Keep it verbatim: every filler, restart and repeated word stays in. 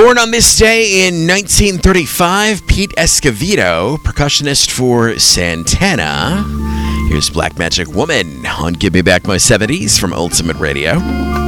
Born on this day in nineteen thirty-five, Pete Escovedo, percussionist for Santana. Here's Black Magic Woman on Give Me Back My seventies from Ultimate Radio.